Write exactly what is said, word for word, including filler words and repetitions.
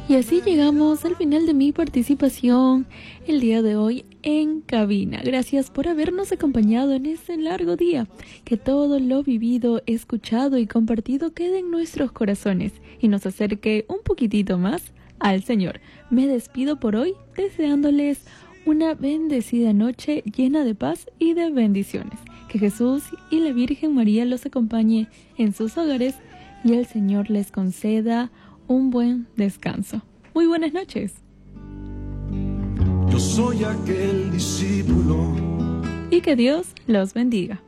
Y así llegamos al final de mi participación el día de hoy en cabina. Gracias por habernos acompañado en este largo día. Que todo lo vivido, escuchado y compartido quede en nuestros corazones y nos acerque un poquitito más al Señor. Me despido por hoy deseándoles una bendecida noche llena de paz y de bendiciones. Que Jesús y la Virgen María los acompañe en sus hogares y el Señor les conceda un buen descanso. Muy buenas noches. Yo soy aquel discípulo. Y que Dios los bendiga.